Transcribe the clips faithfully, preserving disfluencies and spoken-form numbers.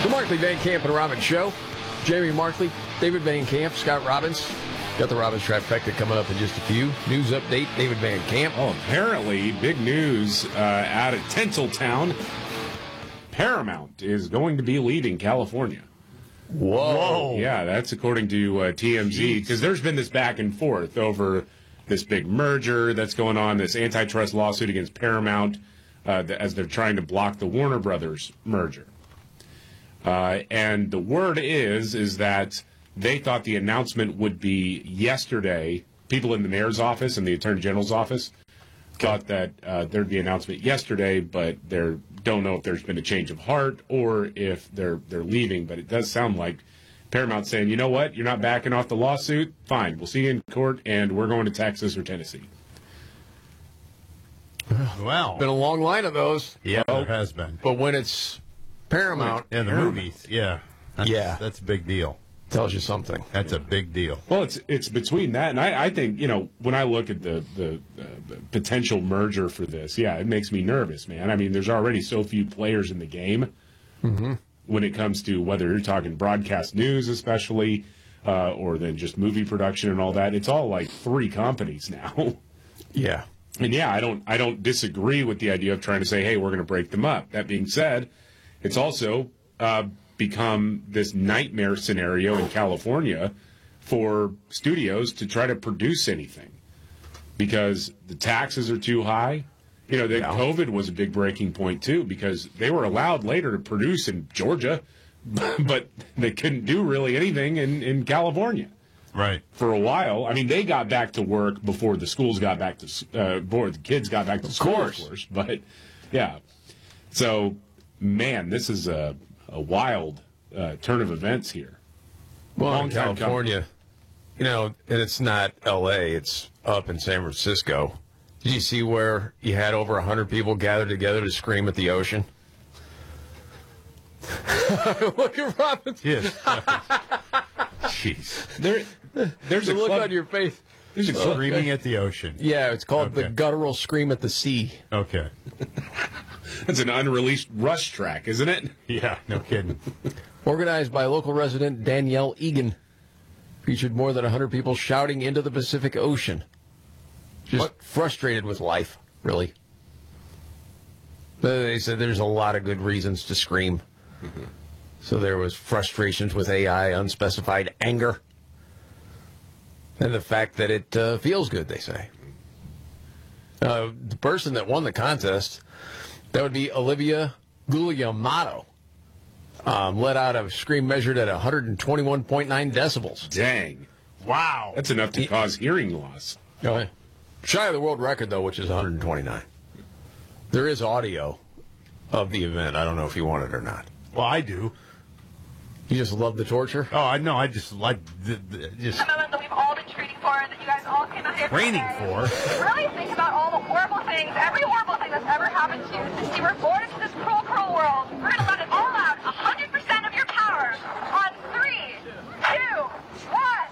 The Markley, Van Camp, and Robbins Show. Jamie Markley, David Van Camp, Scott Robbins. Got the Robbins trifecta coming up in just a few. News update, David Van Camp. Oh, apparently, big news uh, out of Tinseltown. Paramount is going to be leaving California. Whoa. Yeah, that's according to uh, T M Z, because there's been this back and forth over this big merger that's going on, this antitrust lawsuit against Paramount uh, as they're trying to block the Warner Brothers merger. Uh, and the word is, is that they thought the announcement would be yesterday. People in the mayor's office and the attorney general's office thought that uh, there'd be an announcement yesterday, but they don't know if there's been a change of heart or if they're they're leaving. But it does sound like Paramount saying, you know what, you're not backing off the lawsuit? Fine, we'll see you in court, and we're going to Texas or Tennessee. Well, Been a long line of those. yeah, there has been. But when it's Paramount, In the Paramount. movies, yeah. That's, Yeah. That's a big deal. tells you something. That's a big deal. Well, it's it's between that, and I, I think, you know, when I look at the, the, uh, the potential merger for this, yeah, it makes me nervous, man. I mean, there's already so few players in the game Mm-hmm. when it comes to whether you're talking broadcast news, especially, uh, or then just movie production and all that. It's all like three companies now. Yeah. And yeah, I don't I don't disagree with the idea of trying to say, hey, we're going to break them up. That being said, it's also uh, become this nightmare scenario in California for studios to try to produce anything because the taxes are too high. You know, the Yeah. COVID was a big breaking point, too, because they were allowed later to produce in Georgia, but they couldn't do really anything in, in California. Right. For a while. I mean, they got back to work before the schools got back to, uh, before the kids got back to school, course. of course. But, yeah. So, man, this is a, a wild uh, turn of events here. Well, Long in time California, you know, and it's not L A, it's up in San Francisco. Did you see where you had over one hundred people gathered together to scream at the ocean? Look at Robin. Yes. Jeez. There, there's The a look club, on your face. there's a club, Screaming at the ocean. Yeah, it's called the Okay. guttural scream at the sea. Okay. that's an unreleased Rush track, isn't it? Yeah, no kidding. Organized by local resident Danielle Egan. Featured more than one hundred people shouting into the Pacific Ocean. Just What? frustrated with life, really. But they said there's a lot of good reasons to scream. So there was frustrations with A I, unspecified anger, and the fact that it uh, feels good, they say. Uh, the person that won the contest, that would be Olivia Guglielmato, um, let out a scream measured at one hundred twenty-one point nine decibels. Dang. Wow. That's enough to cause hearing loss. Okay. Shy of the world record, though, which is one hundred twenty-nine. There is audio of the event. I don't know if you want it or not. Well, I do. You just love the torture? Oh, I know. I just like the, the, just The moment that we've all been training for, that you guys all came out here training today. for. Really think about all the horrible things, every horrible thing that's ever happened to you since you were born into this cruel, cruel world. We're going to let it all out, one hundred percent of your power, on three, two, one.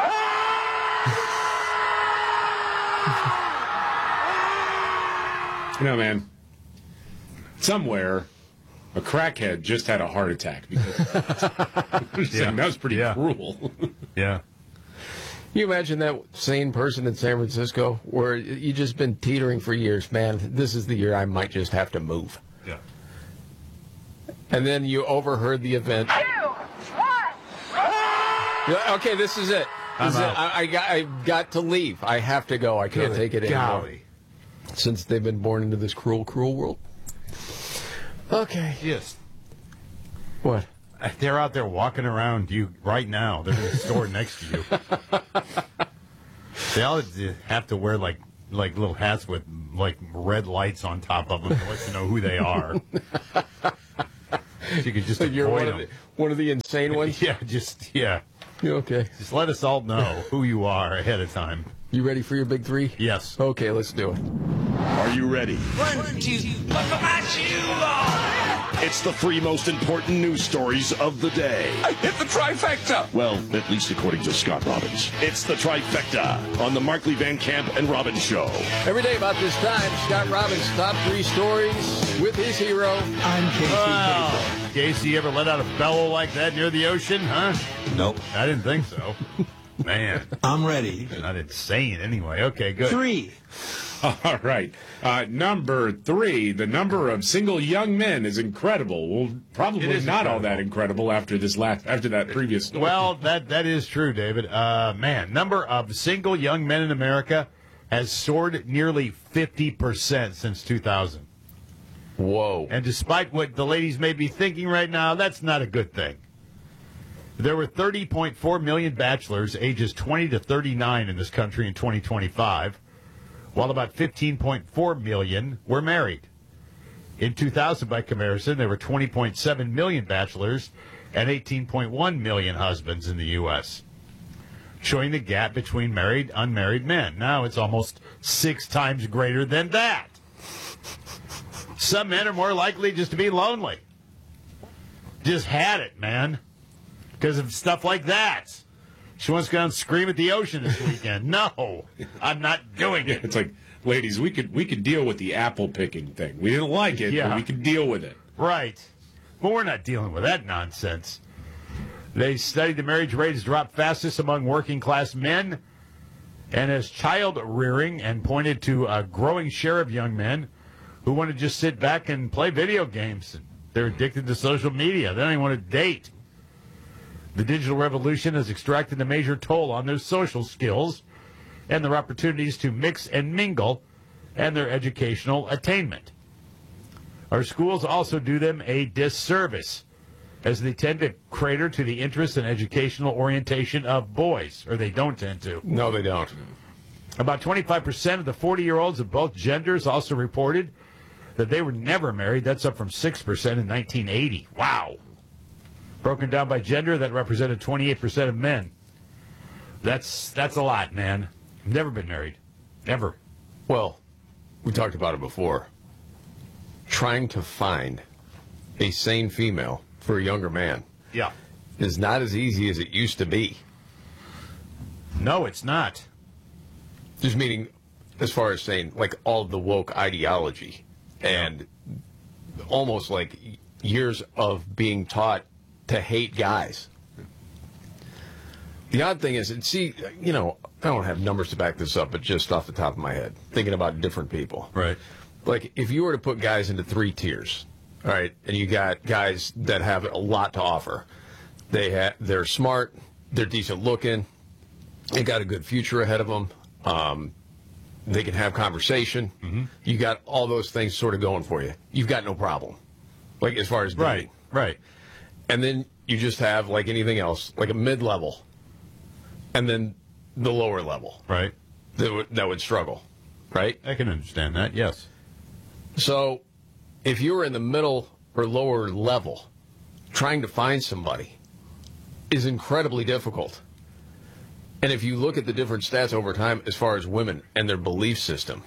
You know, man, somewhere a crackhead just had a heart attack because Yeah. that was pretty Yeah. cruel. Yeah. You imagine that sane person in San Francisco where you just been teetering for years. Man, this is the year I might just have to move. Yeah. And then you overheard the event. Two, one. Yeah, okay, this is it. I'm This is it. out. I, I, got, I got to leave. I have to go. I can't Good take it anymore. golly. Since they've been born into this cruel, cruel world. Okay. Yes. What? They're out there walking around you right now. They're in the store next to you. They all have to wear like like little hats with like red lights on top of them to let you know who they are. So you could just So you're avoid one of, them. the, one of the insane ones? Yeah, just yeah. Okay. Just let us all know who you are ahead of time. You ready for your big three? Yes. Okay, let's do it. Are you ready? One, two, buckle my shoe on. It's the three most important news stories of the day. I hit the trifecta. Well, at least according to Scott Robbins. It's the trifecta on the Markley, Van Camp, and Robbins Show. Every day about this time, Scott Robbins' top three stories with his hero. I'm Casey Kasem. Casey, you ever let out a bellow like that near the ocean, huh? Nope. I didn't think so. Man. I'm ready. Not insane anyway. Okay, good. Three. All right. Uh, number three, the number of single young men is incredible. Well, probably It is not all incredible. that incredible after this last after that previous story. Well, that that is true, David. Uh, man, number of single young men in America has soared nearly fifty percent since two thousand. Whoa. And despite what the ladies may be thinking right now, that's not a good thing. There were thirty point four million bachelors ages twenty to thirty-nine in this country in twenty twenty-five, while about fifteen point four million were married. In two thousand, by comparison, there were twenty point seven million bachelors and eighteen point one million husbands in the U S, showing the gap between married and unmarried men. Now it's almost six times greater than that. Some men are more likely just to be lonely. Just had it, man. Because of stuff like that. She wants to go and scream at the ocean this weekend. No, I'm not doing it. It's like, ladies, we could we could deal with the apple picking thing. We didn't like it, Yeah. but we could deal with it. Right. But we're not dealing with that nonsense. They studied the marriage rate has dropped fastest among working class men and as child rearing, and pointed to a growing share of young men who want to just sit back and play video games. They're addicted to social media. They don't even want to date. The digital revolution has extracted a major toll on their social skills and their opportunities to mix and mingle and their educational attainment. Our schools also do them a disservice, as they tend to cater to the interest and educational orientation of boys, or they don't tend to. No, they don't. About twenty-five percent of the forty-year-olds of both genders also reported that they were never married. That's up from six percent in nineteen eighty. Wow. Broken down by gender, that represented twenty-eight percent of men. That's that's a lot, man. Never been married. Ever. Well, we talked about it before. Trying to find a sane female for a younger man Yeah. is not as easy as it used to be. No, it's not. Just meaning, as far as saying, like, all the woke ideology and almost like years of being taught to hate guys. The odd thing is, and see, you know, I don't have numbers to back this up, but just off the top of my head, thinking about different people. Right. Like, if you were to put guys into three tiers, all right, and you got guys that have a lot to offer. They ha- they're smart, they're decent looking, they got a good future ahead of them. Um, they can have conversation. Mm-hmm. You got all those things sort of going for you. You've got no problem, like as far as dating. Right. Right. And then you just have, like anything else, like a mid-level, and then the lower level Right. that would, that would struggle, right? I can understand that, yes. So if you were in the middle or lower level, trying to find somebody is incredibly difficult. And if you look at the different stats over time as far as women and their belief system,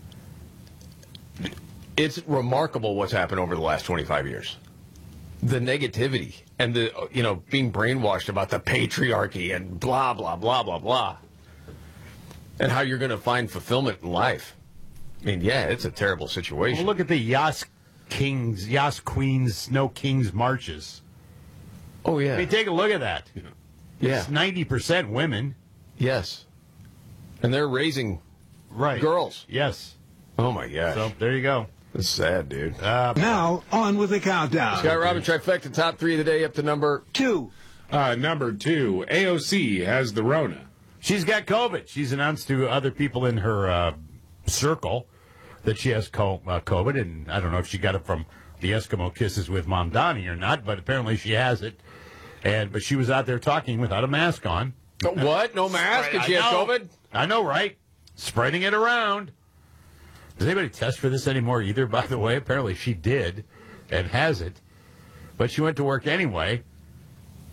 it's remarkable what's happened over the last twenty-five years. The negativity and the, you know, being brainwashed about the patriarchy and blah, blah, blah, blah, blah. And how you're going to find fulfillment in life. I mean, yeah, it's a terrible situation. Well, look at the Yas Kings, Yas Queens, No Kings marches. Oh, yeah. I mean, take a look at that. Yeah. It's ninety percent women. Yes. And they're raising Right. girls. Yes. Oh, my gosh. So, there you go. That's sad, dude. Uh, Now, on with the countdown. Scott Robin trifecta, top three of the day up to number. Two. Uh, number two, A O C has the Rona. She's got COVID. She's announced to other people in her uh, circle that she has co- uh, COVID, and I don't know if she got it from the Eskimo Kisses with Mom Donnie or not, but apparently she has it. And but she was out there talking without a mask on. What? No mask? Did she I have know. COVID? I know, right? Spreading it around. Does anybody test for this anymore either, by the way? Apparently she did and has it. But she went to work anyway.